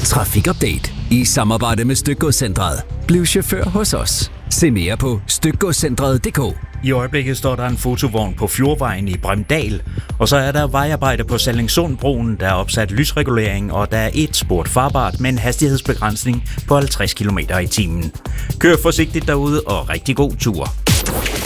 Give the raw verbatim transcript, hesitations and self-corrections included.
Trafikupdate i samarbejde med Stykgodscentret. Bliv chauffør hos os. Se mere på stykgodscentret punktum d k. I øjeblikket står der en fotovogn på Fjordvejen i Bremdal, og så er der vejarbejde på Sallingsundbroen, der er opsat lysregulering, og der er et sport farbart med en hastighedsbegrænsning på halvtreds kilometer i timen. Kør forsigtigt derude og rigtig god tur.